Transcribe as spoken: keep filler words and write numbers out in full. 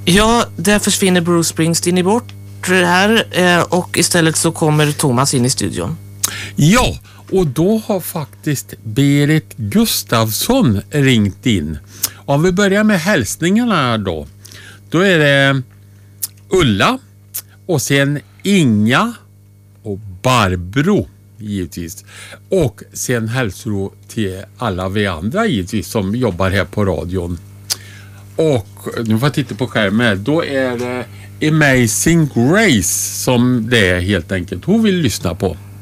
Ja, där försvinner Bruce Springsteen bort här eh, och istället så kommer Thomas in i studion. Ja, och då har faktiskt Berit Gustafsson ringt in. Om vi börjar med hälsningarna då. Då är det Ulla och sen Inga och Barbro givetvis. Och sen hälsor till alla vi andra givetvis som jobbar här på radion. Och nu får jag titta på skärmen. Då är det Amazing Grace som det är helt enkelt hon vill lyssna på.